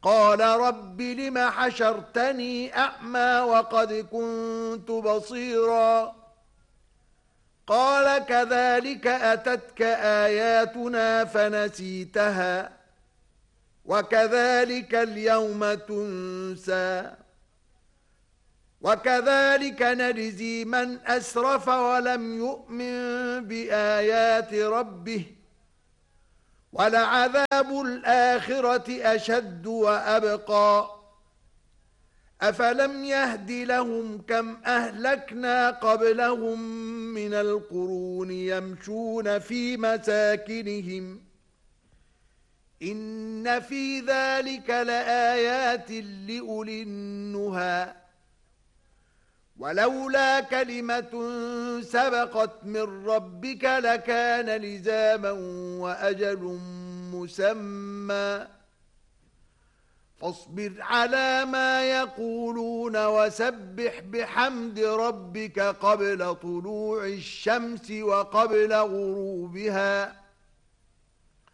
قال رب لم حشرتني أعمى وقد كنت بصيرا قال كذلك أتتك آياتنا فنسيتها وكذلك اليوم تنسى وكذلك نجزي من أسرف ولم يؤمن بآيات ربه ولعذاب الآخرة أشد وأبقى أفلم يهد لهم كم أهلكنا قبلهم من القرون يمشون في مساكنهم إن في ذلك لآيات لأولي النهى ولولا كلمة سبقت من ربك لكان لزاما وأجل مسمى فاصبر على ما يقولون وسبح بحمد ربك قبل طلوع الشمس وقبل غروبها